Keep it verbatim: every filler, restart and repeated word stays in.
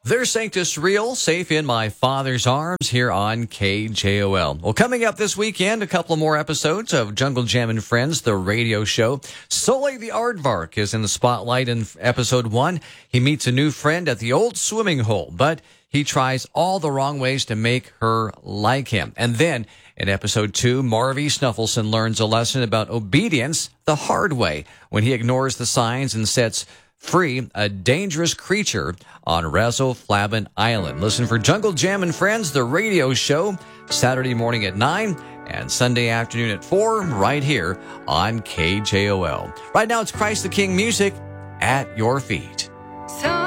There's Sanctus Real, safe in my Father's arms here on K J O L. Well, coming up this weekend, a couple more episodes of Jungle Jam and Friends, the radio show. Sully the Aardvark is in the spotlight in episode one. He meets a new friend at the old swimming hole, but he tries all the wrong ways to make her like him. And then in episode two, Marvy Snuffleson learns a lesson about obedience the hard way when he ignores the signs and sets free a dangerous creature on Razzle-Flabbin Island. Listen for Jungle Jam and Friends, the radio show, Saturday morning at nine and Sunday afternoon at four, right here on K J O L. Right now, it's Christ the King music at your feet. So